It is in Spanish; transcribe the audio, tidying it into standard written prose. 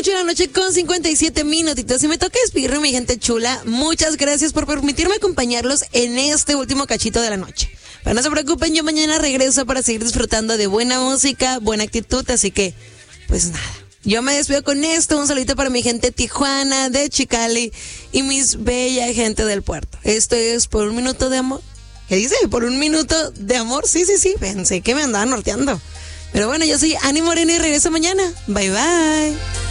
8 de la noche con 57 minutitos. Y me toca despedirme, mi gente chula. Muchas gracias por permitirme acompañarlos en este último cachito de la noche. Pero no se preocupen, yo mañana regreso para seguir disfrutando de buena música, buena actitud. Así que, pues nada. Yo me despido con esto. Un saludito para mi gente de Tijuana, de Chicali y mis bella gente del puerto. Esto es Por un Minuto de Amor. ¿Qué dice? ¿Por un Minuto de Amor? Sí. Pensé que me andaba norteando. Pero bueno, yo soy Ani Moreno y regreso mañana. Bye, bye.